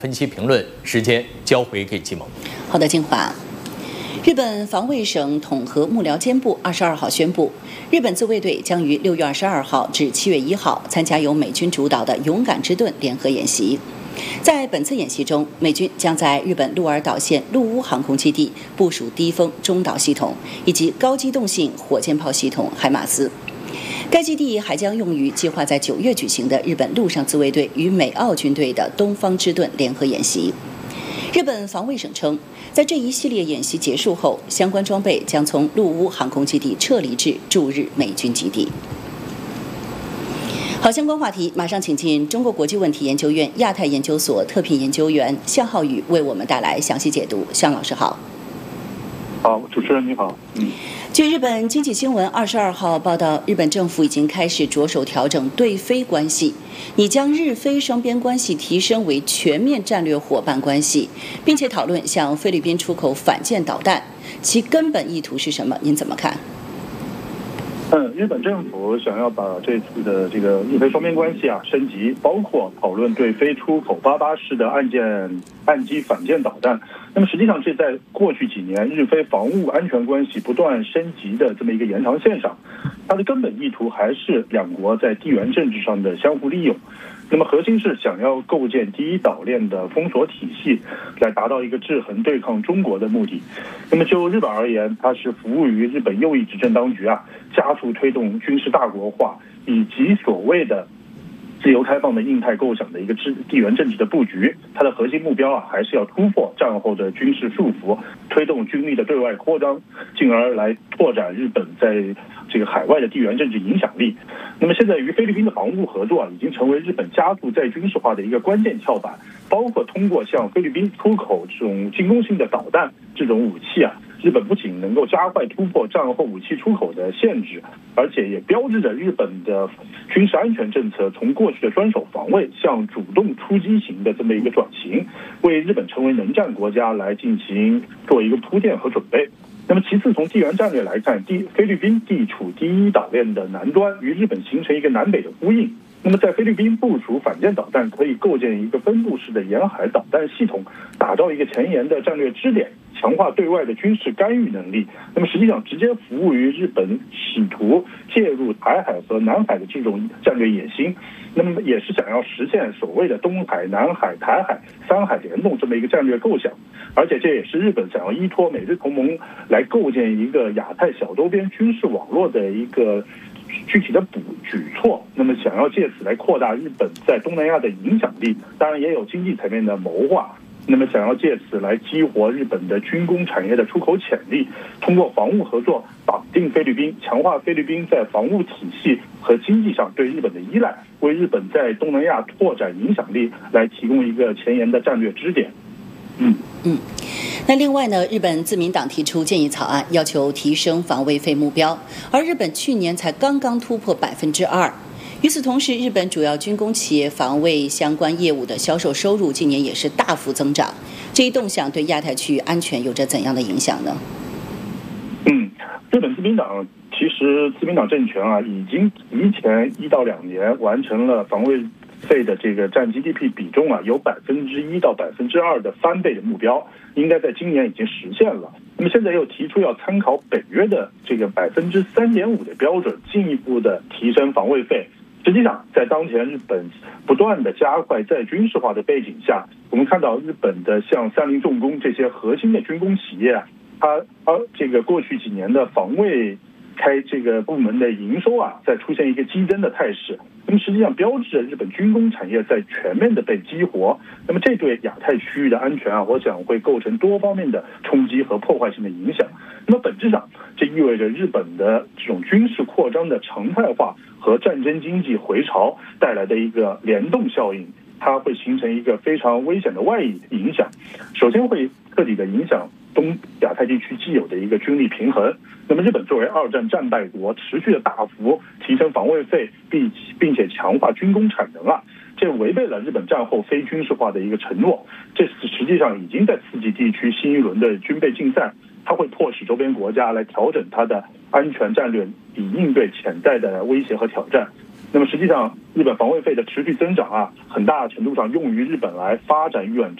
分析评论时间交回给季萌。 好的，金华。日本防卫省统合幕僚监部22号宣布，日本自卫队将于6月22号至7月1号参加由美军主导的勇敢之盾联合演习。在本次演习中，美军将在日本鹿儿岛县陆屋航空基地部署低风中导系统以及高机动性火箭炮系统海马斯。该基地还将用于计划在9月举行的日本陆上自卫队与美澳军队的东方之盾联合演习。日本防卫省称，在这一系列演习结束后，相关装备将从陆屋航空基地撤离至驻日美军基地。好，相关话题马上请进中国国际问题研究院亚太研究所特聘研究员向浩宇为我们带来详细解读。向老师好。 好，主持人你好。 据日本经济新闻22号报道，日本政府已经开始着手调整对菲关系，拟将日菲双边关系提升为全面战略伙伴关系，并且讨论向菲律宾出口反舰导弹，其根本意图是什么？您怎么看？ 日本政府想要把这次的这个日菲双边关系升级，包括讨论对菲出口88式的岸基反舰导弹。那么实际上这在过去几年日菲防务安全关系不断升级的这么一个延长线上，它的根本意图还是两国在地缘政治上的相互利用。那么核心是想要构建第一岛链的封锁体系，来达到一个制衡对抗中国的目的。那么就日本而言，它是服务于日本右翼执政当局加速推动军事大国化以及所谓的自由开放的印太构想的一个地缘政治的布局。它的核心目标还是要突破战后的军事束缚，推动军力的对外扩张，进而来拓展日本在这个海外的地缘政治影响力。那么现在与菲律宾的防务合作已经成为日本加速再军事化的一个关键跳板，包括通过向菲律宾出口这种进攻性的导弹这种武器日本不仅能够加快突破战后武器出口的限制，而且也标志着日本的军事安全政策从过去的专守防卫向主动出击型的这么一个转型，为日本成为能战国家来进行做一个铺垫和准备。那么其次，从地缘战略来看，菲律宾地处第一岛链的南端，与日本形成一个南北的呼应。那么在菲律宾部署反舰导弹，可以构建一个分布式的沿海导弹系统，打造一个前沿的战略支点，强化对外的军事干预能力。那么实际上直接服务于日本企图介入台海和南海的这种战略野心。那么也是想要实现所谓的东海、南海、台海三海联动这么一个战略构想，而且这也是日本想要依托美日同盟来构建一个亚太小周边军事网络的一个具体的举措。那么想要借此来扩大日本在东南亚的影响力，当然也有经济层面的谋划。那么想要借此来激活日本的军工产业的出口潜力，通过防务合作绑定菲律宾，强化菲律宾在防务体系和经济上对日本的依赖，为日本在东南亚拓展影响力来提供一个前沿的战略支点。 那另外呢，日本自民党提出建议草案，要求提升防卫费目标，而日本去年才刚刚突破2%。与此同时，日本主要军工企业防卫相关业务的销售收入今年也是大幅增长。这一动向对亚太区域安全有着怎样的影响呢？ 日本自民党其实自民党政权已经提前1到2年完成了防卫费的这个占 GDP 比重由1%到2%的翻倍的目标，应该在今年已经实现了。那么现在又提出要参考北约的这个3.5%的标准，进一步的提升防卫费。实际上，在当前日本不断的加快再军事化的背景下，我们看到日本的像三菱重工这些核心的军工企业它这个过去几年的防卫这个部门的营收在出现一个激增的态势。那么实际上标志着日本军工产业在全面的被激活。那么这对亚太区域的安全我想会构成多方面的冲击和破坏性的影响。那么本质上，这意味着日本的这种军事扩张的常态化和战争经济回潮带来的一个联动效应，它会形成一个非常危险的外溢影响。首先会彻底的影响东亚太地区既有的一个军力平衡。那么日本作为2战战败国，持续的大幅提升防卫费，并且强化军工产能这违背了日本战后非军事化的一个承诺。这实际上已经在刺激地区新一轮的军备竞赛，它会迫使周边国家来调整它的安全战略，以应对潜在的威胁和挑战。 那么实际上，日本防卫费的持续增长啊，很大程度上用于日本来发展远